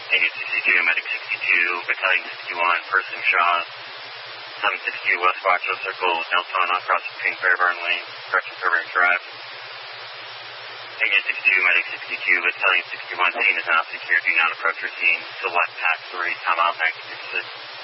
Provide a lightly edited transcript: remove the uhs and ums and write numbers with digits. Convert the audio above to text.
Agent 62, Medic 62, Battalion 61, Person shot. 762 West Watcho Circle, Nelson, on cross between Fairburn Lane, correction Fairburn Drive. Agent 62, Medic 62, Battalion 61, scene is now secure. Do not approach your scene. Select path 3, time out 966.